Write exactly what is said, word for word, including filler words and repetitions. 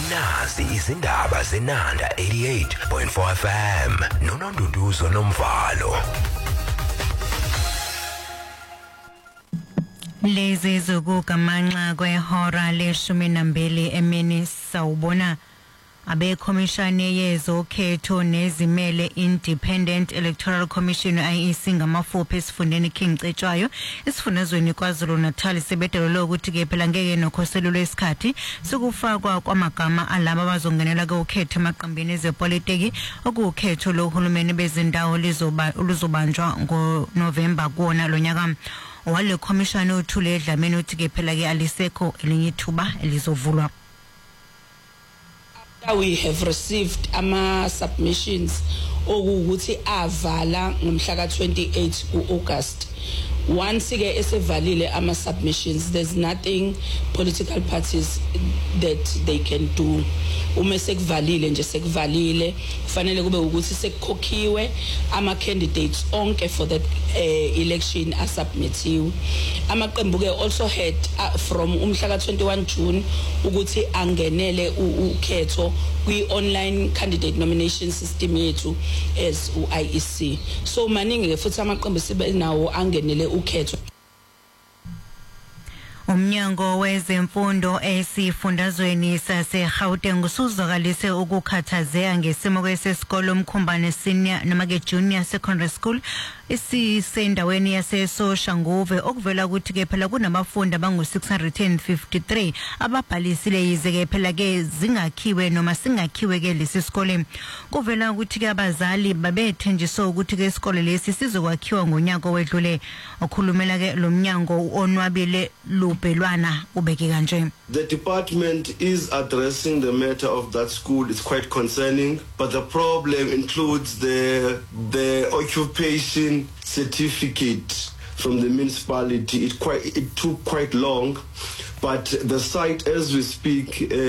Nazi izindaba zenanda eighty-eight point four F M noNonduduzo Nomvalo. Lezi zokugamanxa kwehora leshumi nambili emini sawubona abekhomishani yezokhetho nezimele Independent Electoral Commission I E C ngamafuphi esifundeni King Cetshwayo esifundazweni kwaZulu Natal sebedalelwe ukuthi ke phela ngeke nokhoselo lwesikhathi sokufakwa kwamagama alabo abazongenela ukhetho emaqambini ezepolitiki okukhetho lohulumeni bezindawo lizoba luzobanjwa ngoNovember kuona lonyaka. Wale commission uthule edlameni uthi ke phela ke alisekho elinye ithuba elizovulwa. We have received ama submissions okuthi avala ngomhla ka twenty-eight uAugust. Once ke esevalile ama submissions, there's nothing political parties that they can do. Uma sekuvalile nje sekuvalile kufanele kube ukuthi sekukhokhiwe ama candidates onke for that uh, election asubmitiwe. Amaqembu ke also had uh, from umhla ka twenty-one June ukuthi angenele ukhetho kwi online candidate nomination system yethu as u I E C. So maningi ke futhi amaqembu sibe nawo angenele ukhetho. Umnyango wezemfundo esifundazweni saseGauteng usuzwakalise ukukhathazeka ngesimo kwesesikole umkhumbane senior noma ke junior secondary school esisendaweni yaseSoshanguve okuvela ukuthi ke phela kunabafundi abangu six hundred fifty-three ababhalisile yize ke phela ke zingakhiwe noma singakhiwe ke lesi sikole. Kuvela ukuthi ke abazali babethenjiswa ukuthi ke isikole lesi sizokwakhiwa ngonyaka owedlule. Okhulumela ke lo mnyango onwabile Lubelwana ubeke kanje. The department is addressing the matter of that school. It's quite concerning, but the problem includes the the occupation certificate from the municipality. It quite it took quite long, but the site as we speak uh,